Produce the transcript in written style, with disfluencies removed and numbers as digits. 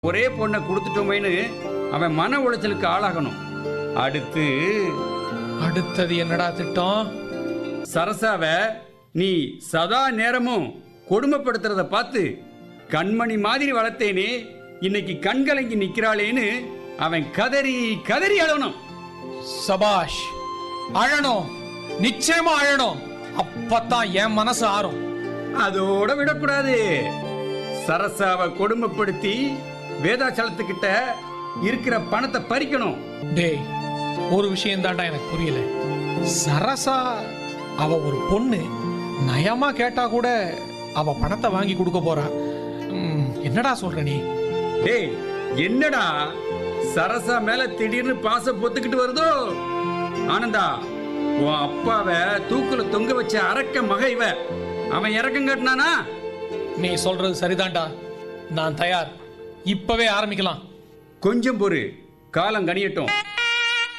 ஒரே பொண்ணை கொடுத்துட்டோமேன்னு அவன் மன உளைச்சலுக்கு ஆளாகணும். அடுத்தது என்னடா திட்டம்? சரசாவ நீ சதா நேரமும் கொடுமைப்படுத்துறத பார்த்து கண்மணி மாதிரி வளர்த்தேனே, இன்னைக்கு கண்கலங்கி நிக்கிறாளேன்னு அவன் கதறி கதறி அழணும். சபாஷ், அழணும், நிச்சயமா அழணும். அப்பத்தான் என் மனசு ஆறும். அதோட விடக்கூடாது. சரசாவை கொடுமைப்படுத்தி வேதாச்சலத்துக்கிட்ட இருக்கிற பணத்தை பறிக்கணும். டேய், ஒரு விஷயம் தான்டா எனக்கு புரியல. சரசா அவ ஒரு பொண்ணு, நயமா கேட்டா கூட அவ பணத்தை வாங்கி கொடுக்க போறா. என்னடா சொல்ற நீ? டேய், என்னடா சரசா மேல திடீர்னு பாச பொத்துக்கிட்டு வருதோ? ஆனந்தா, உன் அப்பாவை தூக்குல தொங்க வச்ச அரக்க மக இவ. அவன் இறக்கம் கட்டினானா? நீ சொல்றது சரிதான்டா, நான் தயார். இப்பவே ஆரம்பிக்கலாம். கொஞ்சம் பொறு, காலம் கணியட்டும்.